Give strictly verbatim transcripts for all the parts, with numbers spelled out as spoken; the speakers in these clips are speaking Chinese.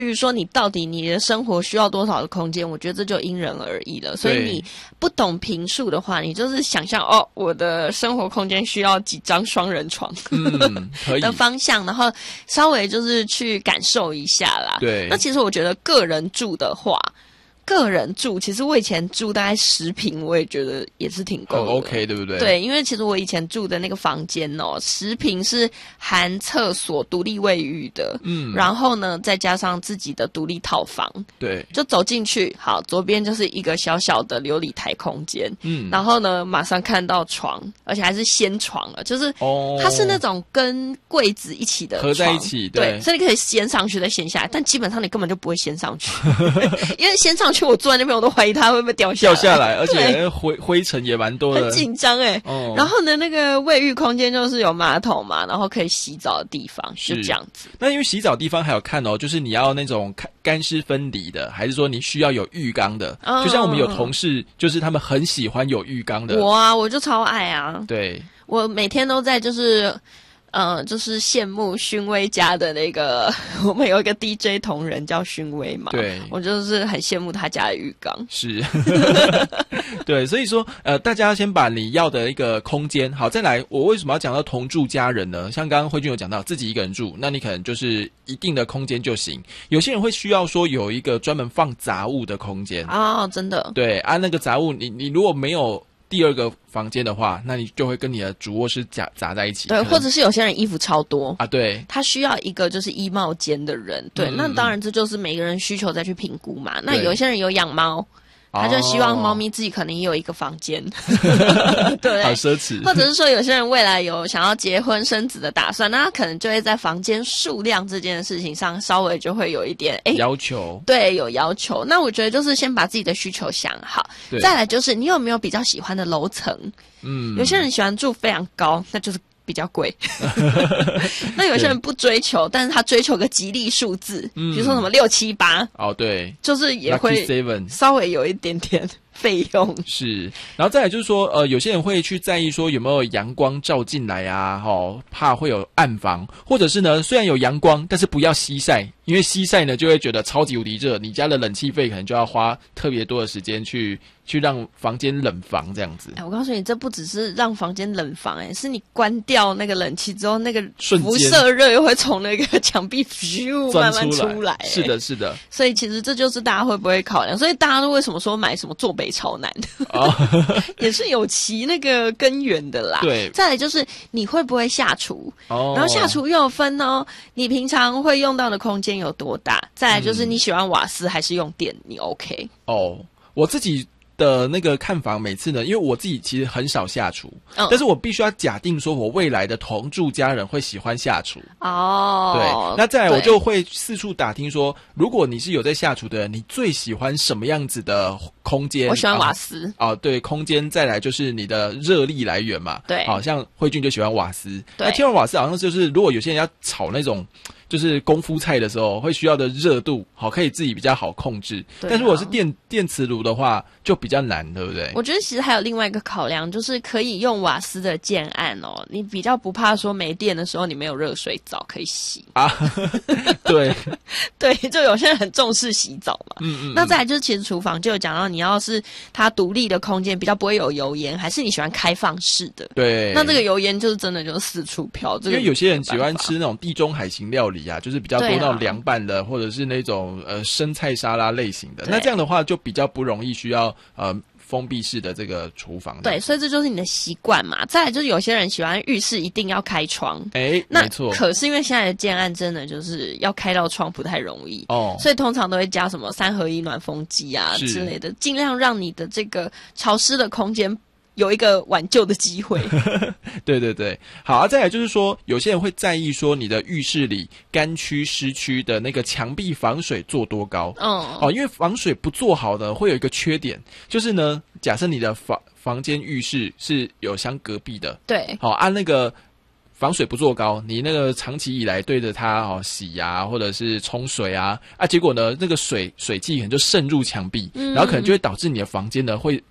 于说你到底你的生活需要多少的空间，我觉得这就因人而异了。所以你不懂坪数的话，你就是想象哦，我的生活空间需要几张双人床、嗯、可以的方向，然后稍微就是去感受一下啦。 对， 那其实我觉得个人住的话。个人住，其实我以前住大概十坪，我也觉得也是挺够的， 很 OK， 对不对？ 对，因为其实我以前住的那个房间哦，十坪是含厕所、独立卫浴的，嗯，然后呢，再加上自己的独立套房， 对， 就走进去，好，左边就是一个小小的流理台空间，嗯，然后呢，马上看到床，而且还是掀床了，就是哦，它是那种跟柜子一起的床合在一起，对， 对，所以你可以掀上去再掀下来，但基本上你根本就不会掀上去，因为掀上去。我坐在那边，我都怀疑它会不会掉下来。 掉下来，而且灰灰尘也蛮多的， 很紧张哎。哦、然后呢，那个卫浴空间就是有马桶嘛，然后可以洗澡的地方，就这样子。 那因为洗澡地方还有看哦，就是你要那种干湿分离的，还是说你需要有浴缸的？嗯、就像我们有同事，就是他们很喜欢有浴缸的。 我啊，我就超爱啊。 对， 我每天都在就是。呃，就是羡慕勋威家的那个，我们有一个 D J 同仁叫勋威嘛， 对， 我就是很羡慕他家的浴缸。 是，对，所以说，呃，大家先把你要的一个空间，好，再来，我为什么要讲到同住家人呢？像刚刚慧君有讲到，自己一个人住，那你可能就是一定的空间就行。有些人会需要说有一个专门放杂物的空间哦，真的， 对啊，那个杂物，你你如果没有。第二个房间的话，那你就会跟你的主卧室夹杂在一起。 对，或者是有些人衣服超多啊，对， 他需要一个就是衣帽间的人。对，嗯、那当然这就是每个人需求再去评估嘛。那有些人有养猫。他就希望猫咪自己可能也有一个房间，对， 好奢侈。 或者是说有些人未来有想要结婚生子的打算，那他可能就会在房间数量这件事情上稍微就会有一点哎要求， 对，有要求。那我觉得就是先把自己的需求想好，再来就是你有没有比较喜欢的楼层？嗯，有些人喜欢住非常高，那就是。比较贵，那有些人不追求，但是他追求个吉利数字，嗯、比如说什么六七八， 哦，对， 就是也会稍微有一点点费用。 是，然后再来就是说，呃，有些人会去在意说有没有阳光照进来啊，哦，怕会有暗房，或者是呢，虽然有阳光，但是不要西晒，因为西晒呢就会觉得超级无敌热，你家的冷气费可能就要花特别多的时间去。去让房间冷房这样子。 哎，我告诉你，这不只是让房间冷房，哎，是你关掉那个冷气之后，那个辐射热又会从那个墙壁咻慢慢出来。 是的，是的。 所以其实这就是大家会不会考量。所以大家都为什么说买什么坐北朝南，哦、也是有其那个根源的啦。 对。 再来就是你会不会下厨，哦、然后下厨又有分哦，你平常会用到的空间有多大？再来就是你喜欢瓦斯还是用电，你 OK？ 哦，我自己。的那个看房每次呢，因为我自己其实很少下厨，嗯、但是我必须要假定说我未来的同住家人会喜欢下厨哦。对，那再来我就会四处打听说，如果你是有在下厨的人，你最喜欢什么样子的空间？ 我喜欢瓦斯啊、哦，对，空间再来就是你的热力来源嘛。 对， 好像慧君就喜欢瓦斯，对，那天然瓦斯好像就是如果有些人要炒那种。就是功夫菜的时候会需要的热度，好可以自己比较好控制。啊、但如果是电电磁炉的话，就比较难，对不对？ 我觉得其实还有另外一个考量，就是可以用瓦斯的建案哦，你比较不怕说没电的时候你没有热水澡可以洗啊。 对对，就有些人很重视洗澡嘛。嗯 嗯, 嗯。那再来就是其实厨房就有讲到，你要是它独立的空间比较不会有油烟，还是你喜欢开放式的？ 对。 那这个油烟就是真的就是四处飘，这个因为有些人喜欢吃那种地中海型料理。就是比较多那种凉拌的，啊、或者是那种呃生菜沙拉类型的，那这样的话就比较不容易需要呃封闭式的这个厨房。 对，所以这就是你的习惯嘛。再来就是有些人喜欢浴室一定要开窗， 哎， 那没错。 可是因为现在的建案真的就是要开到窗不太容易哦，所以通常都会加什么三合一暖风机啊之类的，尽量让你的这个潮湿的空间。有一个挽救的机会。 对对对，好啊。再来就是说，有些人会在意说你的浴室里干区、湿区的那个墙壁防水做多高。嗯，哦，因为防水不做好呢，会有一个缺点，就是呢，假设你的房房间浴室是有相隔壁的， 对， 好、哦、按、啊、那个。防水不做高，你那个长期以来对着它哦洗啊，或者是冲水啊，啊，结果呢，那个水水汽可能就渗入墙壁，嗯、然后可能就会导致你的房间呢会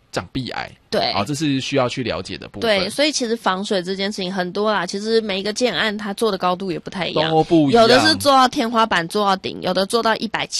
长壁癌。 对， 好，这是需要去了解的部分。 对，所以其实防水这件事情很多啦，其实每一个建案它做的高度也不太一样， 都不一样， 有的是做到天花板做到顶，有的做到一百七